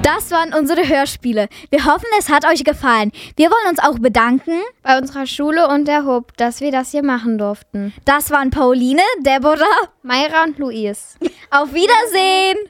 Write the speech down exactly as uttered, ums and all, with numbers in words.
Das waren unsere Hörspiele. Wir hoffen, es hat euch gefallen. Wir wollen uns auch bedanken bei unserer Schule und der H U B, dass wir das hier machen durften. Das waren Pauline, Deborah, Mayra und Luis. Auf Wiedersehen!